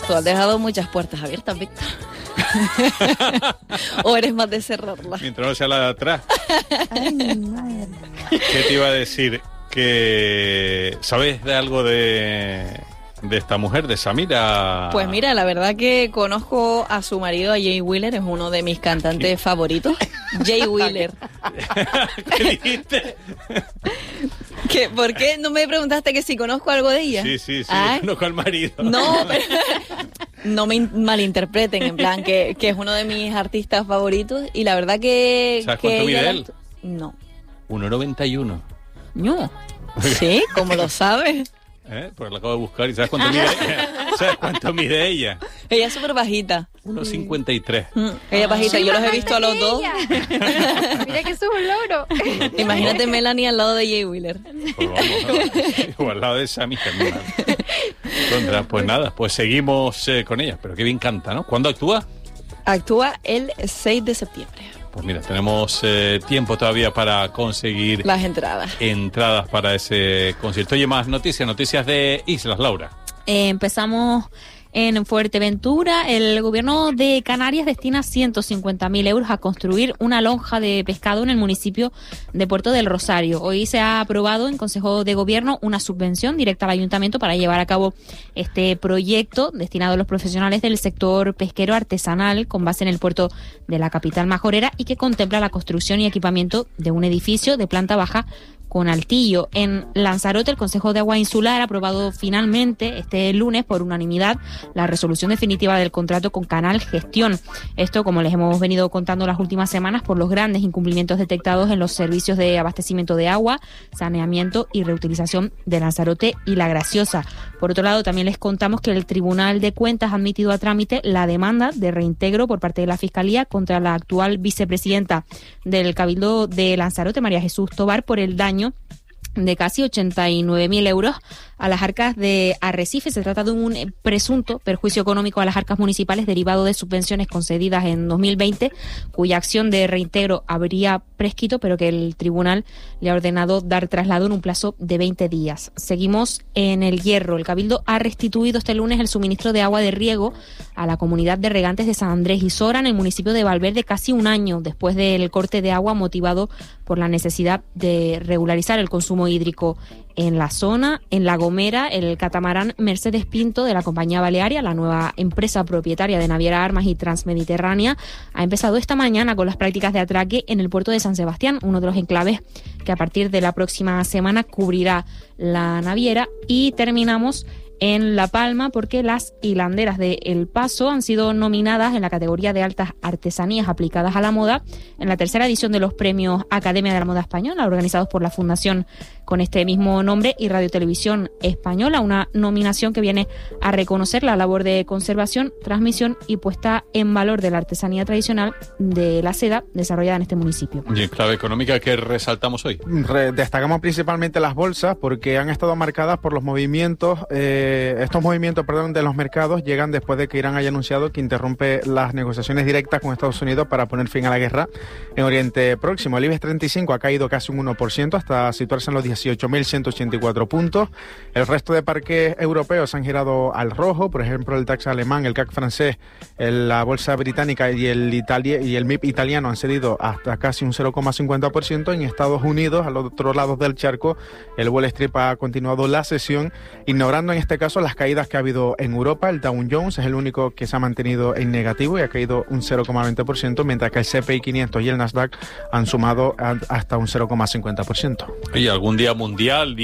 Tú has dejado muchas puertas abiertas, Víctor. ¿O eres más de cerrarlas? Mientras no sea la de atrás. Ay, madre. ¿Qué te iba a decir? Que ¿sabes de algo de esta mujer, de Samira? Pues mira, la verdad que conozco a su marido, a Jay Wheeler, es uno de mis cantantes favoritos. Jay Wheeler. ¿Qué dijiste? ¿Por qué no me preguntaste que si conozco algo de ella? Sí, Ay. conozco al marido. No, pero no me malinterpreten, en plan, que es uno de mis artistas favoritos y la verdad que... ¿Sabes que cuánto ella mide él? No. 1,91. No. ¿Sí? ¿Cómo lo sabes? Pues lo acabo de buscar y ¿sabes cuánto mide ella? ¿Sabes cuánto mide ella? Ella es súper bajita. 1,53. Ella es bajita, yo los he visto a los dos. Mira que eso es un logro. Imagínate Melanie al lado de Jay Wheeler. Pues vamos, o al lado de Sammy también. Pues nada, pues seguimos con ella. Pero qué bien canta, ¿no? ¿Cuándo actúa? Actúa el 6 de septiembre. Pues mira, tenemos tiempo todavía para conseguir las entradas para ese concierto. Oye, más noticias de Islas, Laura. Empezamos en Fuerteventura. El gobierno de Canarias destina 150.000 euros a construir una lonja de pescado en el municipio de Puerto del Rosario. Hoy se ha aprobado en Consejo de Gobierno una subvención directa al ayuntamiento para llevar a cabo este proyecto destinado a los profesionales del sector pesquero artesanal con base en el puerto de la capital majorera y que contempla la construcción y equipamiento de un edificio de planta baja con altillo. En Lanzarote, el Consejo de Agua Insular ha aprobado finalmente este lunes por unanimidad la resolución definitiva del contrato con Canal Gestión. Esto, como les hemos venido contando las últimas semanas, por los grandes incumplimientos detectados en los servicios de abastecimiento de agua, saneamiento y reutilización de Lanzarote y La Graciosa. Por otro lado, también les contamos que el Tribunal de Cuentas ha admitido a trámite la demanda de reintegro por parte de la Fiscalía contra la actual vicepresidenta del Cabildo de Lanzarote, María Jesús Tobar, por el daño de casi 89.000 euros a las arcas de Arrecife. Se trata de un presunto perjuicio económico a las arcas municipales derivado de subvenciones concedidas en 2020, cuya acción de reintegro habría prescrito, pero que el tribunal le ha ordenado dar traslado en un plazo de 20 días. Seguimos en El Hierro. El Cabildo ha restituido este lunes el suministro de agua de riego a la comunidad de regantes de San Andrés y Sora, en el municipio de Valverde, casi un año después del corte de agua motivado por la necesidad de regularizar el consumo hídrico en la zona. En La Gomera, el catamarán Mercedes Pinto de la compañía Balearia, la nueva empresa propietaria de Naviera Armas y Transmediterránea, ha empezado esta mañana con las prácticas de atraque en el puerto de San Sebastián, uno de los enclaves que a partir de la próxima semana cubrirá la naviera. Y terminamos en La Palma porque las hilanderas de El Paso han sido nominadas en la categoría de altas artesanías aplicadas a la moda en la tercera edición de los premios Academia de la Moda Española, organizados por la Fundación con este mismo nombre y Radio Televisión Española, una nominación que viene a reconocer la labor de conservación, transmisión y puesta en valor de la artesanía tradicional de la seda desarrollada en este municipio. Y en clave económica, ¿qué resaltamos hoy? Destacamos principalmente las bolsas porque han estado marcadas por los movimientos. Estos movimientos de los mercados llegan después de que Irán haya anunciado que interrumpe las negociaciones directas con Estados Unidos para poner fin a la guerra en Oriente Próximo. El IBEX 35 ha caído casi un 1% hasta situarse en los 18.184 puntos. El resto de parques europeos han girado al rojo. Por ejemplo, el DAX alemán, el CAC francés, la bolsa británica y el MIP italiano han cedido hasta casi un 0,50%. En Estados Unidos, al otro lado del charco, el Wall Street ha continuado la sesión, ignorando en este caso las caídas que ha habido en Europa. El Dow Jones es el único que se ha mantenido en negativo y ha caído un 0,20%, mientras que el CPI 500 y el Nasdaq han sumado hasta un 0,50%. ¿Y algún día mundial,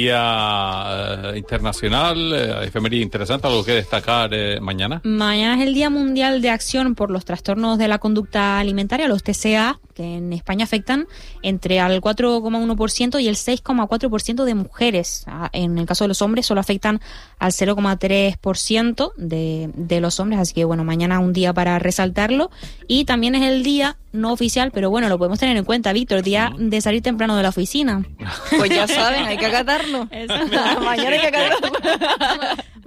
día internacional, efeméride interesante, algo que destacar mañana? Mañana es el Día Mundial de Acción por los Trastornos de la Conducta Alimentaria, los TCA, que en España afectan entre al 4,1% y el 6,4% de mujeres. En el caso de los hombres solo afectan al 0,3% de los hombres, así que bueno, mañana un día para resaltarlo. Y también es el día no oficial, pero bueno, lo podemos tener en cuenta, Víctor, día de salir temprano de la oficina. Pues ya saben, hay que acatarlo. Eso. Mañana hay que acatarlo.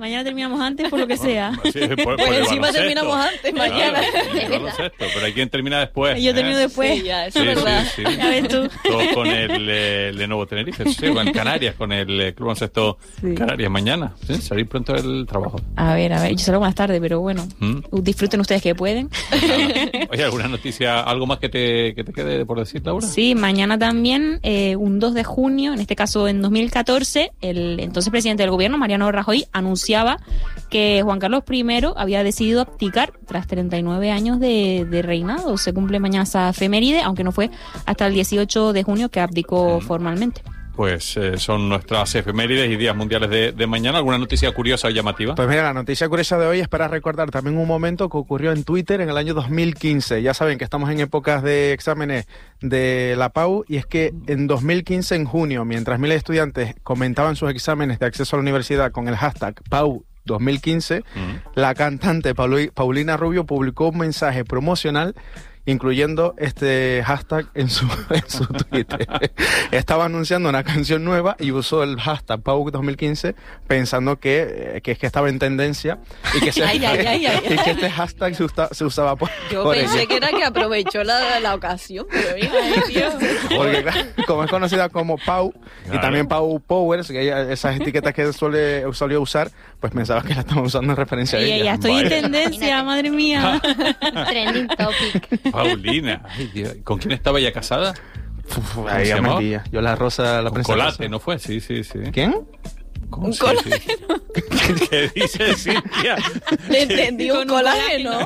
Mañana terminamos antes por lo que sea. Sí, por Pues el encima baloncesto. terminamos antes, mañana. Por el baloncesto, pero hay quien termina después. Yo termino después. Sí, ya, eso Sí, es verdad. sí. Ya ves tú. Todos con el Lenovo Tenerife, sí, con Canarias, con el Club Baloncesto Sí. Canarias mañana. Sí, salir pronto del trabajo. A ver, yo salgo más tarde, pero bueno, disfruten ustedes que pueden. Oye, ¿alguna noticia, algo más que te quede por decir, Laura? Sí, mañana también, un 2 de junio, en este caso en 2014, el entonces presidente del gobierno, Mariano Rajoy, anunciaba que Juan Carlos I había decidido abdicar tras 39 años de reinado. Se cumple mañana esa efeméride, aunque no fue hasta el 18 de junio que abdicó formalmente. Pues son nuestras efemérides y días mundiales de mañana. ¿Alguna noticia curiosa o llamativa? Pues mira, la noticia curiosa de hoy es para recordar también un momento que ocurrió en Twitter en el año 2015. Ya saben que estamos en épocas de exámenes de la PAU y es que en 2015, en junio, mientras miles de estudiantes comentaban sus exámenes de acceso a la universidad con el hashtag PAU 2015, la cantante Paulina Rubio publicó un mensaje promocional incluyendo este hashtag en su Twitter. Estaba anunciando una canción nueva y usó el hashtag Pau 2015 pensando que estaba en tendencia y que, Ay. y que este hashtag se usaba por Yo por pensé ella. que era que aprovechó la ocasión, pero mira, ay, Dios. Porque claro, como es conocida como Pau y Claro. también Pau Powers, que ella, esas etiquetas que solía usar, pues pensaba que la estaba usando en referencia a Y ella. ya estoy en Vaya. tendencia, madre mía. Trending topic. Paulina. Ay, Dios. ¿Con quién estaba ella casada? ¿Cómo Ahí se ya me llamaba? pilla. Yo la rosa, la Con prensa Colate, rosa. ¿no fue? Sí. ¿Quién? ¿Cómo? Un Sí, colágeno. sí. ¿Qué dice Cintia? Le entendí un Con un colágeno.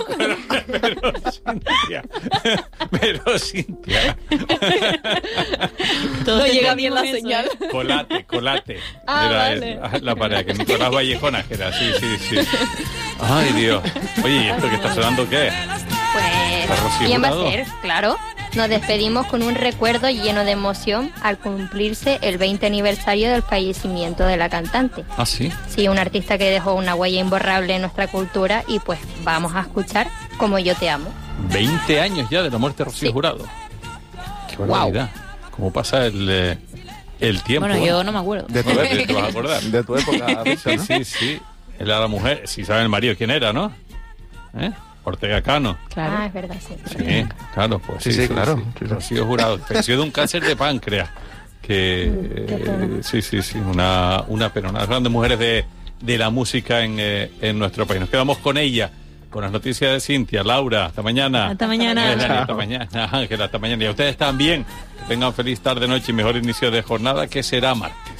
Pero Cintia. Todos No llega entendimos bien la eso, señal. Colate. Ah, Era vale. la pareja, que Nicolás Vallejona, que era, sí. Ay, Dios. Oye, ¿y esto que está sonando qué es? Pues, Rocío ¿quién va a Jurado? ser? Claro. Nos despedimos con un recuerdo lleno de emoción al cumplirse el 20 aniversario del fallecimiento de la cantante. Ah, sí. Sí, un artista que dejó una huella imborrable en nuestra cultura y pues vamos a escuchar Como yo te amo. 20 años ya de la muerte de Rocío Sí. Jurado. Qué barbaridad. ¿Cómo pasa el tiempo? Bueno, yo no me acuerdo. De tu, A ver, te vas a acordar. de tu época, Rita, ¿no? Sí. Él era la mujer. Si sabe el marido quién era, ¿no? Ortega Cano. Claro. Ah, es verdad, sí. Sí, claro, pues Sí, claro. Sí. Rocío Jurado. Falleció de un cáncer de páncreas. Que qué pena. sí. Una pena. Una de las grandes mujeres de la música en nuestro país. Nos quedamos con ella. Con las noticias de Cintia, Laura, hasta mañana. Hasta mañana. Melanie, Chao. hasta mañana. Ángela, hasta mañana. Y a ustedes también. Que tengan feliz tarde, noche y mejor inicio de jornada, que será martes.